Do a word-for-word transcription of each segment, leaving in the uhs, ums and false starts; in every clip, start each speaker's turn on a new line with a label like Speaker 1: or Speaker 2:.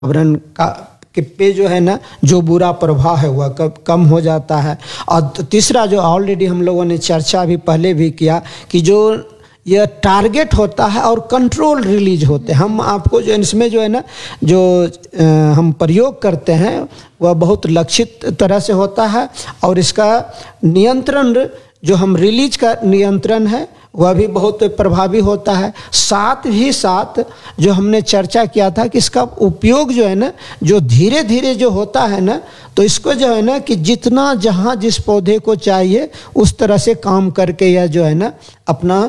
Speaker 1: पर्यावरण का के पे जो है ना जो बुरा प्रभाव है वह कम हो जाता है। और तीसरा जो ऑलरेडी हम लोगों ने चर्चा भी पहले भी किया कि जो यह टारगेट होता है और कंट्रोल रिलीज होते हैं। हम आपको जो इसमें जो है ना जो आ, हम प्रयोग करते हैं वह बहुत लक्षित तरह से होता है और इसका नियंत्रण जो हम रिलीज का नियंत्रण है वह भी बहुत प्रभावी होता है। साथ ही साथ जो हमने चर्चा किया था कि इसका उपयोग जो है ना जो धीरे धीरे जो होता है ना तो इसको जो है ना कि जितना जहाँ जिस पौधे को चाहिए उस तरह से काम करके यह जो है ना अपना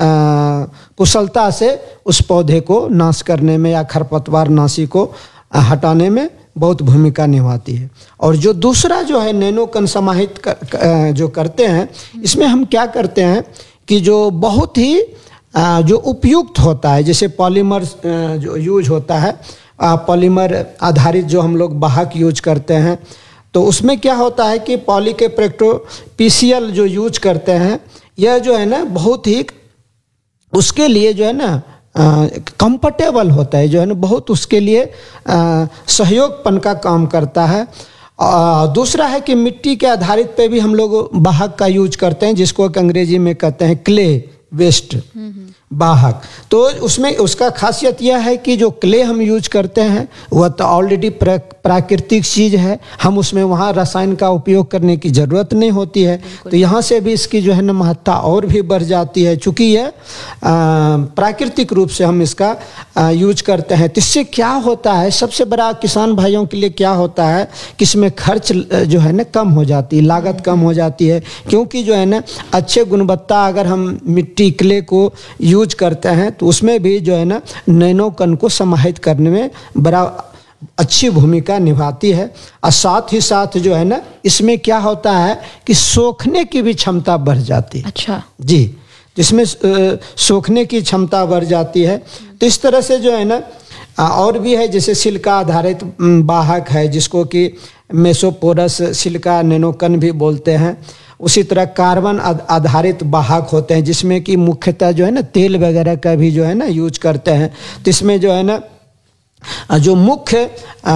Speaker 1: कुशलता से उस पौधे को नाश करने में या खरपतवार नाशी को हटाने में बहुत भूमिका निभाती है। और जो दूसरा जो है नैनोकण समाहित कर, जो करते हैं इसमें हम क्या करते हैं कि जो बहुत ही जो उपयुक्त होता है जैसे पॉलीमर जो यूज होता है पॉलीमर आधारित जो हम लोग वाहक यूज करते हैं तो उसमें क्या होता है कि पॉली के प्रेक्टोपीसीएल जो यूज करते हैं यह जो है ना बहुत ही उसके लिए जो है ना कंफर्टेबल होता है जो है ना बहुत उसके लिए सहयोगपन का काम करता है। आ, दूसरा है कि मिट्टी के आधारित पे भी हम लोग वाहक का यूज करते हैं जिसको अंग्रेजी में कहते हैं क्ले वेस्ट वाहक। तो उसमें उसका खासियत यह है कि जो क्ले हम यूज करते हैं वह तो ऑलरेडी प्राकृतिक चीज़ है, हम उसमें वहाँ रसायन का उपयोग करने की ज़रूरत नहीं होती है। तो यहाँ से भी इसकी जो है ना महत्ता और भी बढ़ जाती है चूँकि यह प्राकृतिक रूप से हम इसका आ, यूज करते हैं। तो इससे क्या होता है सबसे बड़ा किसान भाइयों के लिए क्या होता है कि इसमें खर्च जो है ना कम हो जाती है, लागत कम हो जाती है क्योंकि जो है ना अच्छे गुणवत्ता अगर हम मिट्टी क्ले को यूज करते हैं तो उसमें भी जो है ना नैनोकण को समाहित करने में बड़ा अच्छी भूमिका निभाती है। और साथ ही साथ जो है ना इसमें क्या होता है कि सोखने की भी क्षमता बढ़ जाती है।
Speaker 2: अच्छा
Speaker 1: जी, जिसमें सोखने की क्षमता बढ़ जाती है। तो इस तरह से जो है ना और भी है जैसे सिलिका आधारित वाहक है जिसको कि मेसोपोरस सिलिका नैनोकण भी बोलते हैं। उसी तरह कार्बन आधारित वाहक होते हैं जिसमें कि मुख्यतः जो है ना तेल वगैरह का भी जो है ना यूज करते हैं। तो इसमें जो है ना जो मुख्य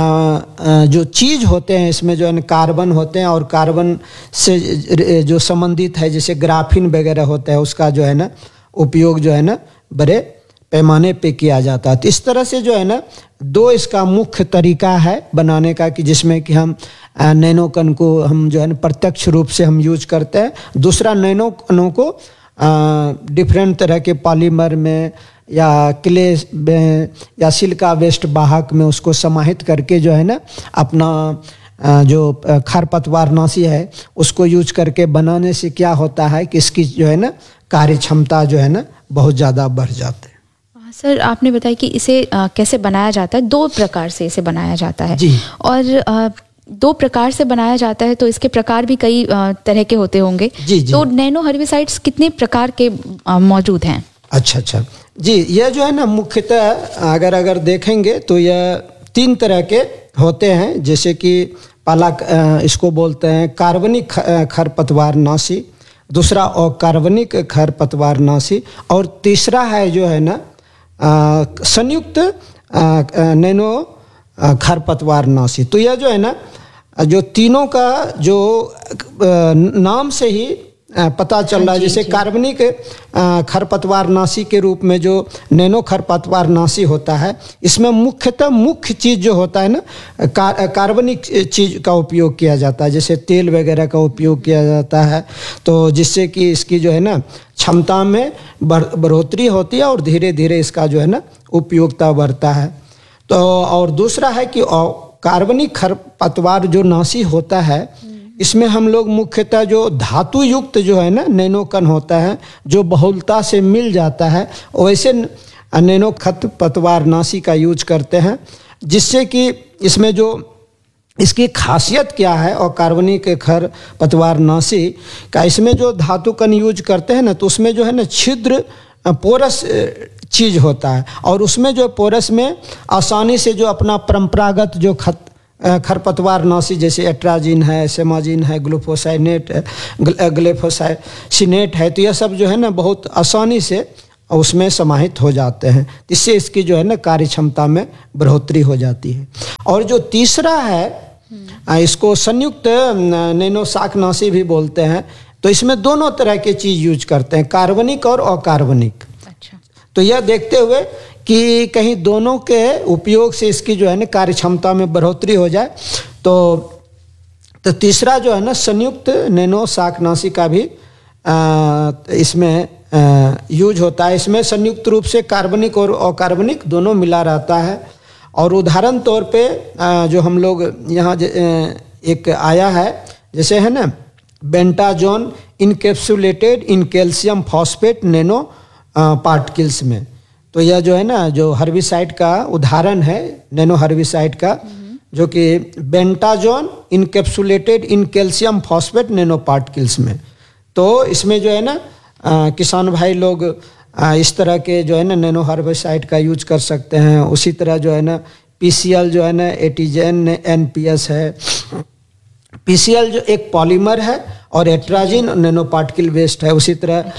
Speaker 1: जो चीज़ होते हैं इसमें जो है ना कार्बन होते हैं और कार्बन से जो संबंधित है जैसे ग्राफीन वगैरह होता है उसका जो है ना उपयोग जो है ना बड़े पैमाने पे किया जाता है। तो इस तरह से जो है ना दो इसका मुख्य तरीका है बनाने का कि जिसमें कि हम नैनोकण को हम जो है ना प्रत्यक्ष रूप से हम यूज करते हैं। दूसरा नैनोकणों को डिफरेंट तरह के पॉलीमर में या क्ले में या सिलिका वेस्ट वाहक में उसको समाहित करके जो है ना अपना जो खरपतवार नाशी है उसको यूज करके बनाने से क्या होता है कि इसकी जो है ना कार्य क्षमता जो है ना बहुत ज़्यादा बढ़ जाती है।
Speaker 2: सर आपने बताया कि इसे आ, कैसे बनाया जाता है, दो प्रकार से इसे बनाया जाता है
Speaker 1: जी।
Speaker 2: और आ, दो प्रकार से बनाया जाता है तो इसके प्रकार भी कई आ, तरह के होते होंगे।
Speaker 1: जी, जी।
Speaker 2: तो नैनो हर्बिसाइड्स कितने प्रकार के आ, मौजूद हैं?
Speaker 1: अच्छा अच्छा जी, यह जो है ना मुख्यतः अगर अगर देखेंगे तो यह तीन तरह के होते हैं जैसे कि पहला इसको बोलते हैं कार्बनिक खरपतवार नाशी, दूसरा अकार्बनिक खरपतवार नाशी और तीसरा है जो है ना संयुक्त नैनो खरपतवार नाशी। तो यह जो है ना जो तीनों का जो नाम से ही पता चल रहा है जैसे कार्बनिक खरपतवार नाशी के रूप में जो नैनो खरपतवार नाशी होता है इसमें मुख्यतः मुख्य चीज़ जो होता है ना कार, कार्बनिक चीज़ का उपयोग किया जाता है जैसे तेल वगैरह का उपयोग किया जाता है तो जिससे कि इसकी जो है ना क्षमता में बढ़ोतरी होती है और धीरे धीरे इसका जो है ना उपयोगिता बढ़ता है। तो और दूसरा है कि कार्बनिक खरपतवार जो नाशी होता है इसमें हम लोग मुख्यतः जो धातु युक्त जो है ना नैनोकण होता है जो बहुलता से मिल जाता है वैसे नैनो खरपतवार नाशी का यूज करते हैं जिससे कि इसमें जो इसकी खासियत क्या है और कार्बनिक खरपतवार नाशी का इसमें जो धातु कण यूज करते हैं ना तो उसमें जो है ना छिद्र पोरस चीज़ होता है और उसमें जो पोरस में आसानी से जो अपना परंपरागत जो खत खरपतवार नाशी जैसे एट्राजिन है, सेमाजिन है, ग्लूफोसाइनेट ग्लेफोसाइनेट है तो यह सब जो है ना बहुत आसानी से उसमें समाहित हो जाते हैं, इससे इसकी जो है ना कार्य क्षमता में बढ़ोतरी हो जाती है। और जो तीसरा है इसको संयुक्त नैनो शाकनाशी भी बोलते हैं। तो इसमें दोनों तरह के चीज़ यूज करते हैं, कार्बनिक और अकार्बनिक।
Speaker 2: अच्छा। तो
Speaker 1: यह देखते हुए कि कहीं दोनों के उपयोग से इसकी जो है ना कार्य क्षमता में बढ़ोतरी हो जाए, तो तो तीसरा जो है ना संयुक्त नैनो शाकनाशी का भी आ, इसमें आ, यूज होता है। इसमें संयुक्त रूप से कार्बनिक और अकार्बनिक दोनों मिला रहता है। और उदाहरण तौर पे आ, जो हम लोग यहाँ एक आया है, जैसे है ना बेंटाजोन encapsulated in calcium phosphate nano particles में। तो यह जो है ना जो हर्बिसाइड का उदाहरण है, नैनो हर्बिसाइड का, जो कि बेंटाजोन encapsulated in calcium phosphate nano particles में। तो इसमें जो है ना आ, किसान भाई लोग आ, इस तरह के जो है ना नैनो हर्बिसाइड का यूज कर सकते हैं। उसी तरह जो है ना पीसीएल जो है ना एटीजेन एनपीएस है। पीसीएल जो एक पॉलीमर है और एट्राजिन नैनो पार्टिकल बेस्ड है। उसी तरह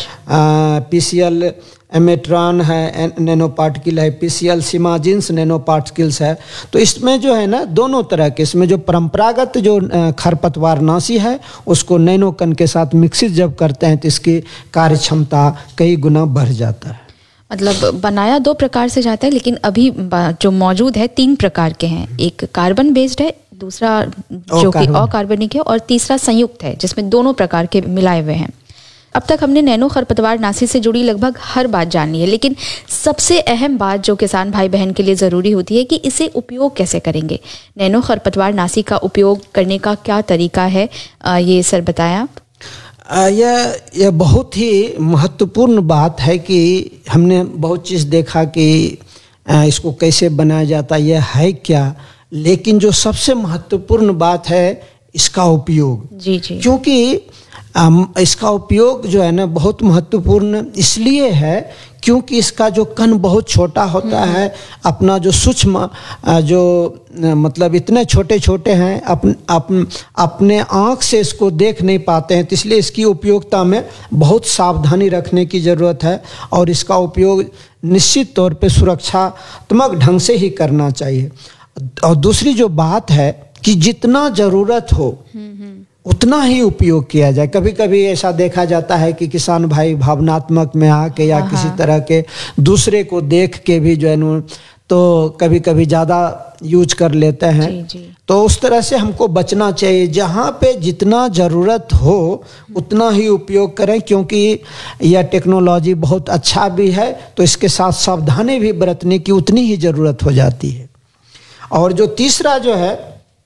Speaker 1: पीसीएल एमेट्रॉन है नैनो पार्टिकल है, पीसीएल सिमाजिन्स नैनो पार्टिकल्स है। तो इसमें जो है ना दोनों तरह के, इसमें जो परंपरागत जो खरपतवारनाशी है उसको नैनो कण के साथ मिक्सित जब करते हैं तो इसकी कार्य क्षमता कई गुना बढ़ जाता है।
Speaker 2: मतलब बनाया दो प्रकार से जाता है, लेकिन अभी जो मौजूद है तीन प्रकार के हैं। एक कार्बन बेस्ड है, दूसरा जो कि अकार्बनिक है, और तीसरा संयुक्त है जिसमें दोनों प्रकार के मिलाए हुए हैं। अब तक हमने नैनो खरपतवारनाशी से जुड़ी लगभग हर बात जान ली है, लेकिन सबसे अहम बात जो किसान भाई बहन के लिए ज़रूरी होती है कि इसे उपयोग कैसे करेंगे। नैनो खरपतवारनाशी का उपयोग करने का क्या तरीका है, ये सर बताया आप।
Speaker 1: यह यह बहुत ही महत्वपूर्ण बात है कि हमने बहुत चीज़ देखा कि इसको कैसे बनाया जाता है, यह है क्या, लेकिन जो सबसे महत्वपूर्ण बात है इसका उपयोग।
Speaker 2: जी जी।
Speaker 1: क्योंकि इसका उपयोग जो है ना बहुत महत्वपूर्ण इसलिए है क्योंकि इसका जो कण बहुत छोटा होता है, अपना जो सूक्ष्म जो मतलब इतने छोटे छोटे हैं, अपन, अपन, अपने आँख से इसको देख नहीं पाते हैं। तो इसलिए इसकी उपयोगिता में बहुत सावधानी रखने की ज़रूरत है और इसका उपयोग निश्चित तौर पे सुरक्षात्मक ढंग से ही करना चाहिए। और दूसरी जो बात है कि जितना ज़रूरत हो उतना ही उपयोग किया जाए। कभी कभी ऐसा देखा जाता है कि किसान भाई भावनात्मक में आके या किसी तरह के दूसरे को देख के भी जो है तो कभी कभी ज़्यादा यूज कर लेते हैं। जी, जी। तो उस तरह से हमको बचना चाहिए। जहाँ पे जितना ज़रूरत हो उतना ही उपयोग करें, क्योंकि यह टेक्नोलॉजी बहुत अच्छा भी है, तो इसके साथ सावधानी भी बरतने की उतनी ही ज़रूरत हो जाती है। और जो तीसरा जो है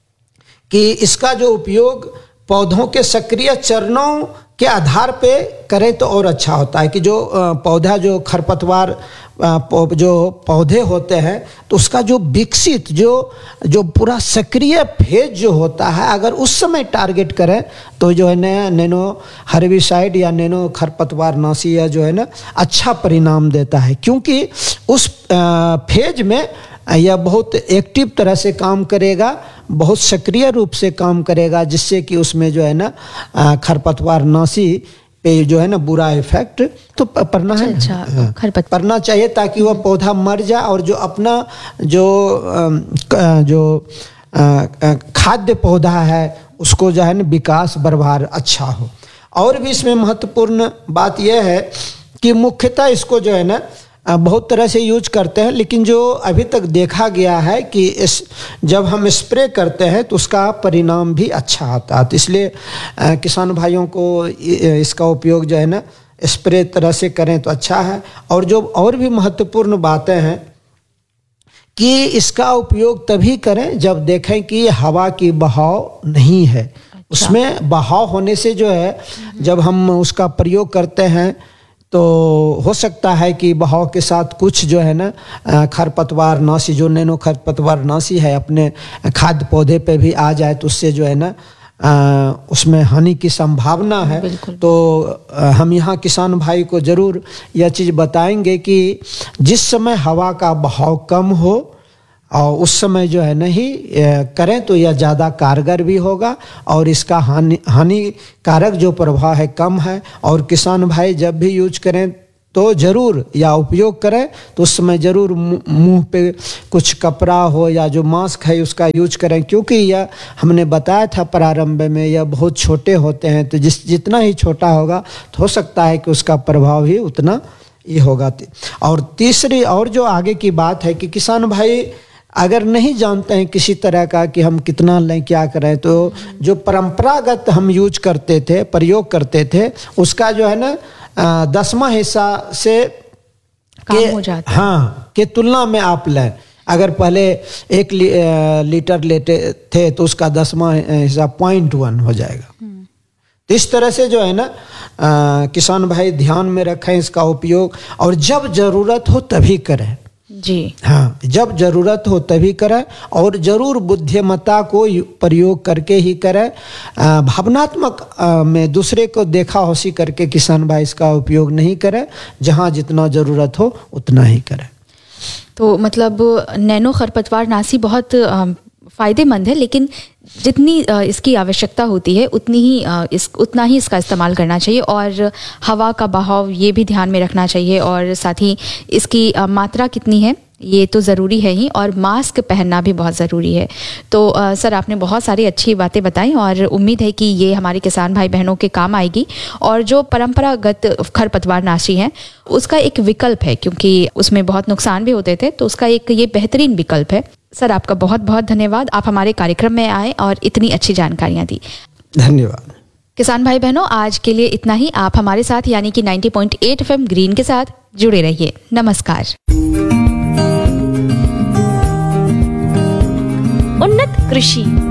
Speaker 1: कि इसका जो उपयोग पौधों के सक्रिय चरणों के आधार पे करें तो और अच्छा होता है। कि जो पौधा जो खरपतवार जो पौधे होते हैं तो उसका जो विकसित जो जो पूरा सक्रिय फेज जो होता है, अगर उस समय टारगेट करें तो जो है ना नैनो हर्बिसाइड या नैनो खरपतवारनाशी या जो है ना अच्छा परिणाम देता है। क्योंकि उस फेज में यह बहुत एक्टिव तरह से काम करेगा, बहुत सक्रिय रूप से काम करेगा, जिससे कि उसमें जो है ना खरपतवारनाशी पे जो है ना बुरा इफेक्ट तो पड़ना है,
Speaker 2: अच्छा, खरपत
Speaker 1: पड़ना चाहिए, ताकि वह पौधा मर जाए और जो अपना जो जो खाद्य पौधा है उसको जो है ना विकास बरबार अच्छा हो। और भी इसमें महत्वपूर्ण बात यह है कि मुख्यतः इसको जो है ना बहुत तरह से यूज करते हैं, लेकिन जो अभी तक देखा गया है कि इस जब हम स्प्रे करते हैं तो उसका परिणाम भी अच्छा आता है। तो इसलिए किसान भाइयों को इसका उपयोग जो है ना स्प्रे तरह से करें तो अच्छा है। और जो और भी महत्वपूर्ण बातें हैं कि इसका उपयोग तभी करें जब देखें कि हवा की बहाव नहीं है। अच्छा। उसमें बहाव होने से जो है जब हम उसका प्रयोग करते हैं तो हो सकता है कि बहाव के साथ कुछ जो है ना खरपतवारनाशी जो नैनो खरपतवारनाशी है अपने खाद्य पौधे पे भी आ जाए तो उससे जो है ना आ, उसमें हानि की संभावना है। तो हम यहाँ किसान भाई को ज़रूर यह चीज़ बताएंगे कि जिस समय हवा का बहाव कम हो और उस समय जो है नहीं करें तो यह ज़्यादा कारगर भी होगा और इसका हानि हानिकारक जो प्रभाव है कम है। और किसान भाई जब भी यूज करें तो ज़रूर या उपयोग करें तो उस समय ज़रूर मुंह पे कुछ कपड़ा हो या जो मास्क है उसका यूज करें, क्योंकि यह हमने बताया था प्रारंभ में यह बहुत छोटे होते हैं, तो जिस जितना ही छोटा होगा तो हो सकता है कि उसका प्रभाव ही उतना ही होगा। और तीसरी और जो आगे की बात है कि किसान भाई अगर नहीं जानते हैं किसी तरह का कि हम कितना लें क्या करें, तो जो परंपरागत हम यूज करते थे प्रयोग करते थे उसका जो है ना दसवां हिस्सा से
Speaker 2: काम हो जाता है।
Speaker 1: हाँ के तुलना में आप लें। अगर पहले एक ली, लीटर लेते थे तो उसका दसवां हिस्सा पॉइंट वन हो जाएगा। तो इस तरह से जो है ना आ, किसान भाई ध्यान में रखें इसका उपयोग, और जब जरूरत हो तभी करें
Speaker 2: जी।
Speaker 1: हाँ, जब जरूरत हो तभी करें और जरूर बुद्धिमत्ता को प्रयोग करके ही करें। भावनात्मक में दूसरे को देखा होशी करके किसान भाई इसका उपयोग नहीं करें, जहाँ जितना ज़रूरत हो उतना ही करें।
Speaker 2: तो मतलब नैनो खरपतवार नाशी बहुत फ़ायदेमंद है, लेकिन जितनी इसकी आवश्यकता होती है उतनी ही इस उतना ही इसका इस्तेमाल करना चाहिए, और हवा का बहाव ये भी ध्यान में रखना चाहिए, और साथ ही इसकी मात्रा कितनी है ये तो ज़रूरी है ही, और मास्क पहनना भी बहुत ज़रूरी है। तो आ, सर आपने बहुत सारी अच्छी बातें बताई और उम्मीद है कि ये हमारे किसान भाई बहनों के काम आएगी। और जो परंपरागत खरपतवार नाशी है उसका एक विकल्प है, क्योंकि उसमें बहुत नुकसान भी होते थे, तो उसका एक ये बेहतरीन विकल्प है। सर आपका बहुत बहुत धन्यवाद, आप हमारे कार्यक्रम में आए और इतनी अच्छी जानकारियाँ दी।
Speaker 1: धन्यवाद।
Speaker 2: किसान भाई बहनों, आज के लिए इतना ही। आप हमारे साथ यानी कि नब्बे पॉइंट आठ एफ एम ग्रीन के साथ जुड़े रहिए। नमस्कार।
Speaker 3: उन्नत कृषि